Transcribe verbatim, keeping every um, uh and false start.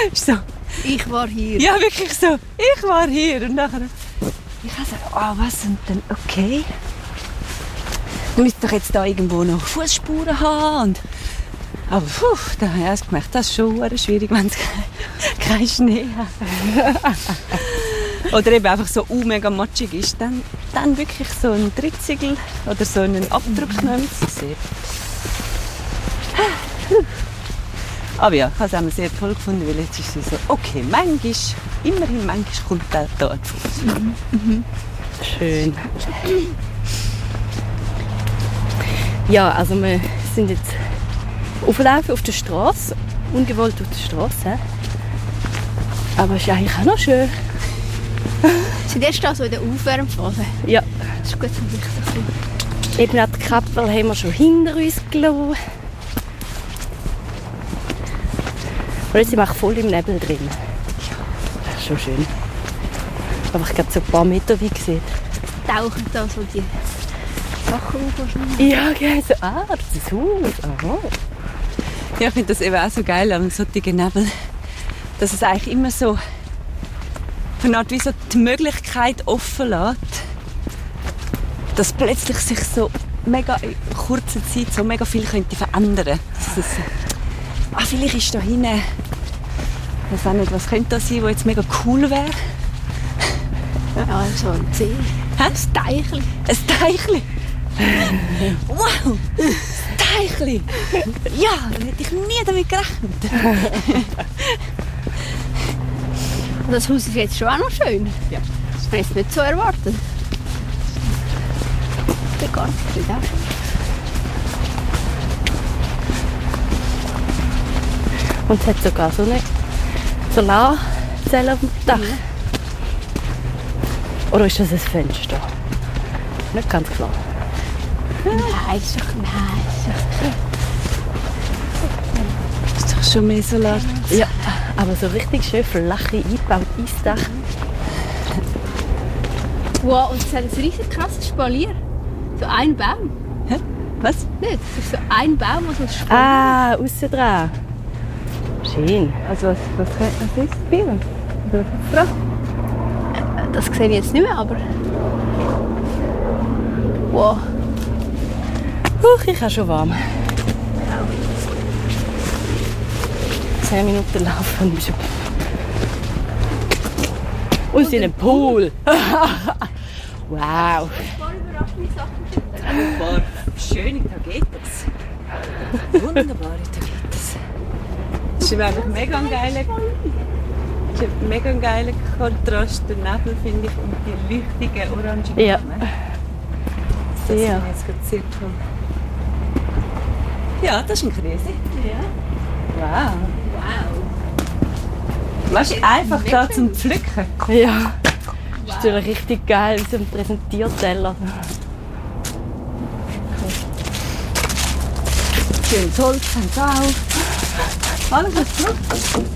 so, ich war hier. ja, wirklich so, ich war hier. Und nachher, ich habe gesagt, oh, was, und dann, okay. Du müsst doch jetzt da irgendwo noch Fußspuren haben. Und, aber puh, da habe ich erst gemerkt, das ist schon schwierig, wenn es keinen Schnee hat. Oder eben einfach so uh, mega matschig ist. Dann, dann wirklich so ein Trittsiegel oder so einen Abdruck nehmen. Sehr. Aber ja, ich habe es auch sehr toll gefunden, weil jetzt ist es so, okay, manchmal, immerhin manchmal kommt der da an Fuß. Mhm. Mhm. Schön. Ja, also wir sind jetzt auflaufen auf der Straße, ungewollt auf der Straße. Aber es ist eigentlich auch noch schön. Sind erst da so in der Aufwärmphase? Ja. Das ist gut zum Licht. Eben auch die Kappel haben wir schon hinter uns gelassen. Und jetzt sind wir auch voll im Nebel drin. Das ist schon schön. Aber ich glaube, so ein paar Meter weit sieht. Tauchen da so die Sachen auf? Ja, genau. So, ah, das ist das Haus. Aha. Ja, ich finde das eben auch so geil an solchen Nebel, dass es eigentlich immer so von Art wie so die Möglichkeit offen lässt, dass plötzlich sich so mega in kurzer Zeit so mega viel könnte verändern. Dass es, ah, vielleicht ist da hinten, ich weiß auch nicht, was könnte das sein, was jetzt mega cool wäre? Ja, so ein See. Hä? Ein Teichli. Ein Teichli. Wow, ein Teichli. Ja, da hätte ich nie damit gerechnet. Und das Haus ist jetzt schon auch noch schön. Ja. Das habe ich jetzt nicht so erwartet. Der Garten sieht auch schön. Und es hat sogar so eine Solarzelle auf dem Dach. Mhm. Oder ist das ein Fenster? Nicht ganz klar. Nein, ist doch... Nein, ist doch... Das ist doch schon mehr Solar. Ja, aber so richtig schön flache eingebaut Eisdach. Wow, und es hat ein riesig krasses Spalier. So ein Baum. Hä? Was? Nicht? Es ist so ein Baum, der so ein Spalier Ah, aussen dran. Schön. Also was, was, was ist das Bier? Oder was ist hat. Das sehe ich jetzt nicht mehr, aber... Wow. Huch, ich habe schon warm. Zehn Minuten laufen und schon... Und es ist ein Pool. Wow. Ein paar überraschende Sachen. Ein paar schöne Tagetes. Wunderbare Tagetes. Das ist einfach mega ein geiler, das ist ein mega geiler Kontrast, der Nebel, finde ich, und die leuchtigen orangen Blumen. Ja. Das Sehr. finde ich jetzt gerade sehr toll. Ja, das ist ein Krise. Ja. Wow. Wow. Was ist einfach da zum Pflücken? Ja. Das ist natürlich richtig geil, wie so ein Präsentierteller. Schönes Holz, haben sie auch. Alles was Frucht.